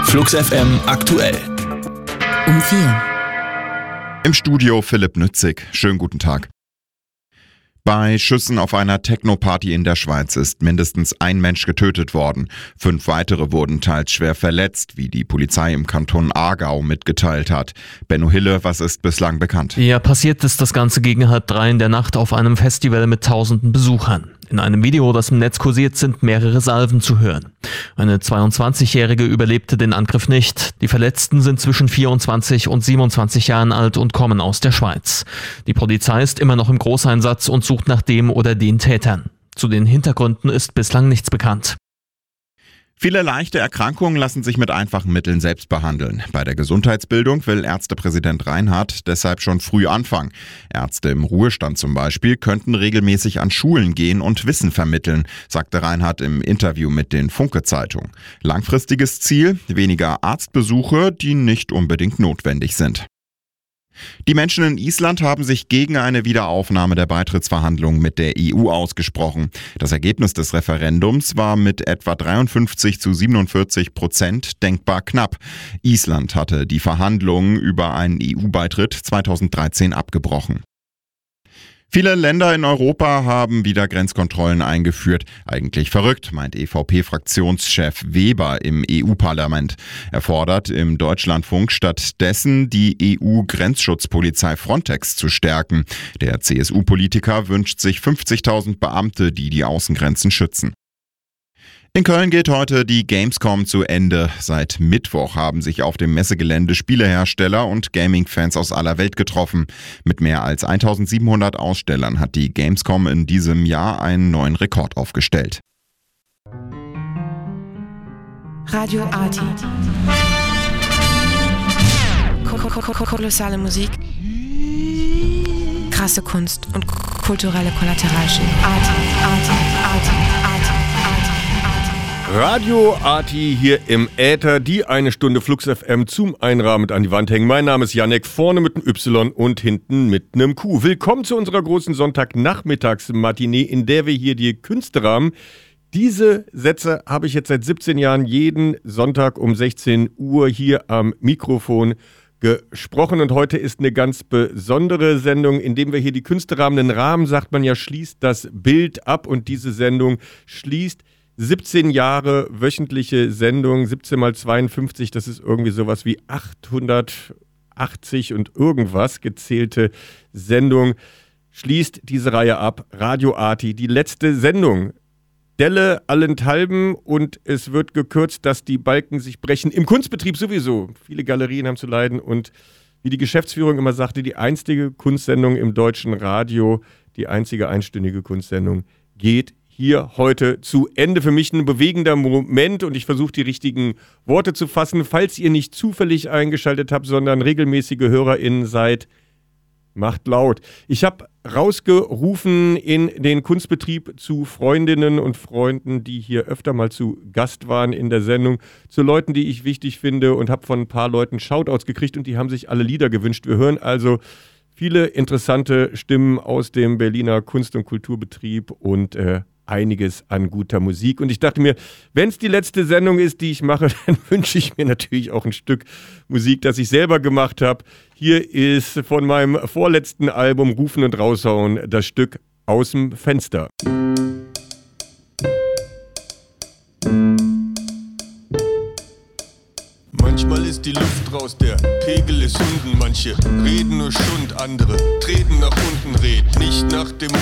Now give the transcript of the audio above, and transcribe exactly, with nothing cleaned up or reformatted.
Flux F M aktuell. Um vier. Im Studio Philipp Nützig. Schönen guten Tag. Bei Schüssen auf einer Techno-Party in der Schweiz ist mindestens ein Mensch getötet worden. Fünf weitere wurden teils schwer verletzt, wie die Polizei im Kanton Aargau mitgeteilt hat. Benno Hille, was ist bislang bekannt? Ja, passiert ist das Ganze gegen halb drei in der Nacht auf einem Festival mit tausenden Besuchern. In einem Video, das im Netz kursiert, sind mehrere Salven zu hören. Eine zweiundzwanzigjährige überlebte den Angriff nicht. Die Verletzten sind zwischen vierundzwanzig und siebenundzwanzig Jahren alt und kommen aus der Schweiz. Die Polizei ist immer noch im Großeinsatz und sucht nach dem oder den Tätern. Zu den Hintergründen ist bislang nichts bekannt. Viele leichte Erkrankungen lassen sich mit einfachen Mitteln selbst behandeln. Bei der Gesundheitsbildung will Ärztepräsident Reinhardt deshalb schon früh anfangen. Ärzte im Ruhestand zum Beispiel könnten regelmäßig an Schulen gehen und Wissen vermitteln, sagte Reinhardt im Interview mit den Funke-Zeitungen. Langfristiges Ziel: weniger Arztbesuche, die nicht unbedingt notwendig sind. Die Menschen in Island haben sich gegen eine Wiederaufnahme der Beitrittsverhandlungen mit der E U ausgesprochen. Das Ergebnis des Referendums war mit etwa dreiundfünfzig zu siebenundvierzig Prozent denkbar knapp. Island hatte die Verhandlungen über einen E U-Beitritt zweitausenddreizehn abgebrochen. Viele Länder in Europa haben wieder Grenzkontrollen eingeführt. Eigentlich verrückt, meint E V P-Fraktionschef Weber im E U-Parlament. Er fordert im Deutschlandfunk stattdessen, die E U-Grenzschutzpolizei Frontex zu stärken. Der C S U-Politiker wünscht sich fünfzigtausend Beamte, die die Außengrenzen schützen. In Köln geht heute die Gamescom zu Ende. Seit Mittwoch haben sich auf dem Messegelände Spielehersteller und Gaming-Fans aus aller Welt getroffen. Mit mehr als eintausendsiebenhundert Ausstellern hat die Gamescom in diesem Jahr einen neuen Rekord aufgestellt. Radio Arti. Kolossale Musik. Krasse Kunst und kulturelle Kollateralschäden. Arti, Arti, Arti, Arti. Radio Arti hier im Äther, die eine Stunde Flux F M zum Einrahmen an die Wand hängen. Mein Name ist Jannek, vorne mit einem Y und hinten mit einem Q. Willkommen zu unserer großen Sonntagnachmittagsmatinee, in der wir hier die Künste rahmen. Diese Sätze habe ich jetzt seit siebzehn Jahren jeden Sonntag um sechzehn Uhr hier am Mikrofon gesprochen. Und heute ist eine ganz besondere Sendung, in der wir hier die Künste rahmen. Den Rahmen, sagt man ja, schließt das Bild ab, und diese Sendung schließt siebzehn Jahre wöchentliche Sendung, siebzehn mal zweiundfünfzig, das ist irgendwie sowas wie achthundertachtzig und irgendwas gezählte Sendung, schließt diese Reihe ab. Radio Arti, die letzte Sendung. Delle allenthalben, und es wird gekürzt, dass die Balken sich brechen. Im Kunstbetrieb sowieso. Viele Galerien haben zu leiden, und wie die Geschäftsführung immer sagte, die einzige Kunstsendung im deutschen Radio, die einzige einstündige Kunstsendung geht hier heute zu Ende. Für mich ein bewegender Moment, und ich versuche, die richtigen Worte zu fassen. Falls ihr nicht zufällig eingeschaltet habt, sondern regelmäßige HörerInnen seid, macht laut. Ich habe rausgerufen in den Kunstbetrieb zu Freundinnen und Freunden, die hier öfter mal zu Gast waren in der Sendung, zu Leuten, die ich wichtig finde, und habe von ein paar Leuten Shoutouts gekriegt, und die haben sich alle Lieder gewünscht. Wir hören also viele interessante Stimmen aus dem Berliner Kunst- und Kulturbetrieb und äh, einiges an guter Musik. Und ich dachte mir, wenn es die letzte Sendung ist, die ich mache, dann wünsche ich mir natürlich auch ein Stück Musik, das ich selber gemacht habe. Hier ist von meinem vorletzten Album Rufen und Raushauen das Stück Aus dem Fenster. Manchmal ist die Luft raus, der Pegel ist unten. Manche reden nur Schund, andere treten nach unten, red nicht nach dem